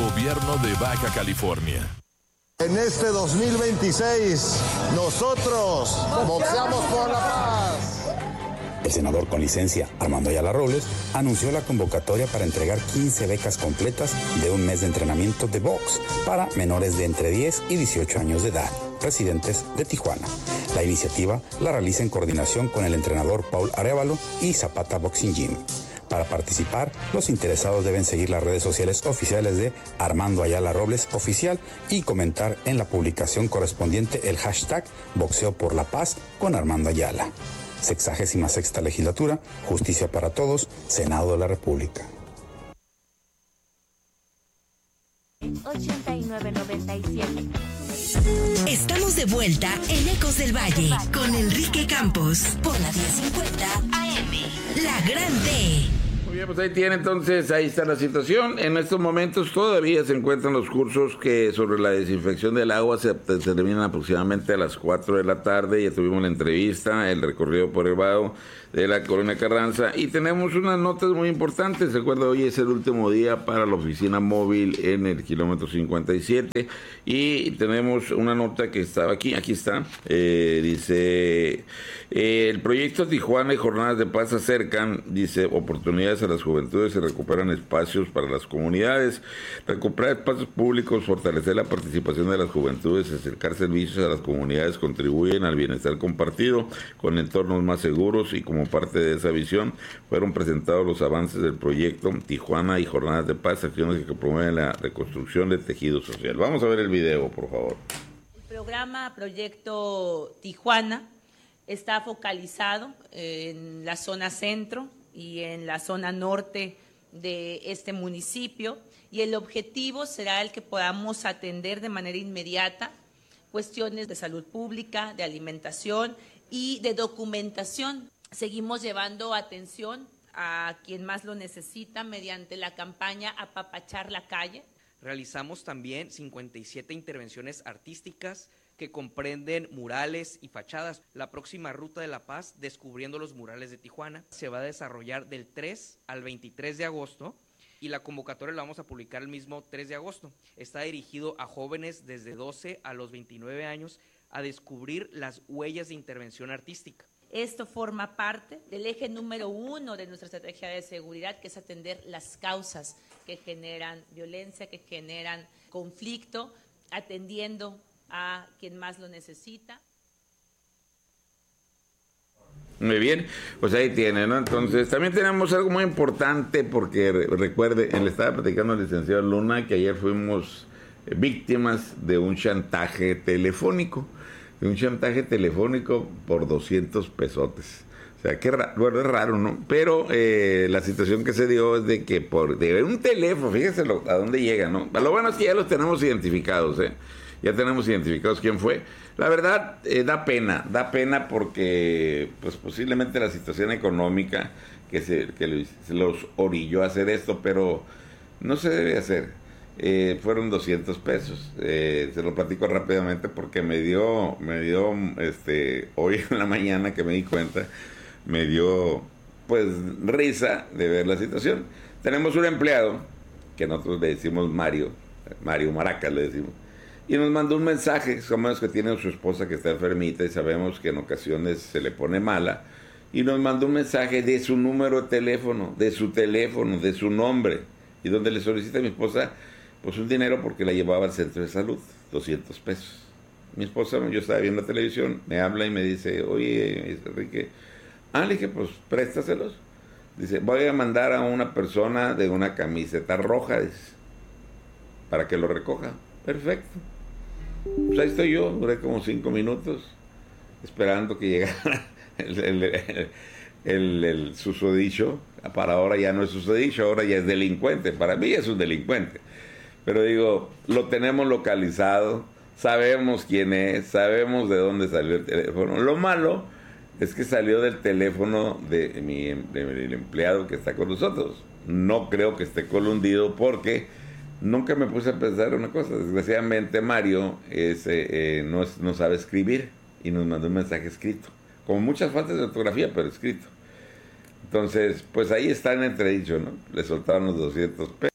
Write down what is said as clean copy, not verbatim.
Gobierno de Baja California. En este 2026, nosotros boxeamos por la paz. El senador con licencia, Armando Ayala Robles, anunció la convocatoria para entregar 15 becas completas de un mes de entrenamiento de box para menores de entre 10 y 18 años de edad, residentes de Tijuana. La iniciativa la realiza en coordinación con el entrenador Paul Arévalo y Zapata Boxing Gym. Para participar, los interesados deben seguir las redes sociales oficiales de Armando Ayala Robles Oficial y comentar en la publicación correspondiente el hashtag Boxeo por la Paz con Armando Ayala. 66ª Legislatura, Justicia para Todos, Senado de la República. 89.97. Estamos de vuelta en Ecos del Valle con Enrique Campos por la 1050 AM. La Gran D. Muy bien, pues ahí tiene entonces, ahí está la situación. En estos momentos todavía se encuentran los cursos que sobre la desinfección del agua se terminan aproximadamente a las 4 de la tarde. Ya tuvimos la entrevista, el recorrido por el vado de la Colonia Carranza y tenemos unas notas muy importantes. Recuerda, hoy es el último día para la oficina móvil en el kilómetro 57 y tenemos una nota que estaba aquí está, dice, el proyecto Tijuana y Jornadas de Paz acercan, dice, oportunidades a las juventudes, se recuperan espacios para las comunidades, recuperar espacios públicos, fortalecer la participación de las juventudes, acercar servicios a las comunidades, contribuyen al bienestar compartido con entornos más seguros y como parte de esa visión fueron presentados los avances del proyecto Tijuana y Jornadas de Paz, acciones que promueven la reconstrucción del tejido social. Vamos a ver el video, por favor. El programa Proyecto Tijuana está focalizado en la zona centro y en la zona norte de este municipio y el objetivo será el que podamos atender de manera inmediata cuestiones de salud pública, de alimentación y de documentación. Seguimos llevando atención a quien más lo necesita mediante la campaña Apapachar la Calle. Realizamos también 57 intervenciones artísticas que comprenden murales y fachadas. La próxima Ruta de la Paz, Descubriendo los Murales de Tijuana, se va a desarrollar del 3 al 23 de agosto y la convocatoria la vamos a publicar el mismo 3 de agosto. Está dirigido a jóvenes desde 12 a los 29 años a descubrir las huellas de intervención artística. Esto forma parte del eje número 1 de nuestra estrategia de seguridad, que es atender las causas que generan violencia, que generan conflicto, atendiendo a quien más lo necesita. Muy bien, pues ahí tiene, ¿no? Entonces, también tenemos algo muy importante, porque recuerde, le estaba platicando al licenciado Luna que ayer fuimos víctimas de un chantaje telefónico. Por 200 pesotes. O sea, bueno, es raro, ¿no? Pero la situación que se dio es de que de un teléfono, fíjese a dónde llega, ¿no? Lo bueno es que ya los tenemos identificados, ya tenemos identificados quién fue. La verdad, da pena porque pues posiblemente la situación económica que los orilló a hacer esto, pero no se debe hacer. Fueron 200 pesos. Se lo platico rápidamente porque me dio hoy en la mañana que me di cuenta, me dio pues risa de ver la situación. Tenemos un empleado que nosotros le decimos Mario Maracas le decimos, y nos mandó un mensaje, somos que tiene su esposa que está enfermita y sabemos que en ocasiones se le pone mala, y nos mandó un mensaje de su número de teléfono, de su nombre, y donde le solicita a mi esposa pues un dinero porque la llevaba al centro de salud, 200 pesos. Mi esposa, yo estaba viendo la televisión, me habla y me dice, oye, Enrique, le dije, pues préstaselos. Dice, voy a mandar a una persona de una camiseta roja, dice, para que lo recoja. Perfecto. Pues ahí estoy yo, duré como 5 minutos esperando que llegara el susodicho. Para ahora ya no es susodicho, ahora ya es delincuente. Para mí es un delincuente. Pero digo, lo tenemos localizado, sabemos quién es, sabemos de dónde salió el teléfono. Lo malo es que salió del teléfono del empleado que está con nosotros. No creo que esté colundido porque nunca me puse a pensar una cosa. Desgraciadamente Mario no sabe escribir y nos mandó un mensaje escrito. Con muchas faltas de ortografía, pero escrito. Entonces, pues ahí está en entredicho, ¿no? Le soltaron los 200 pesos.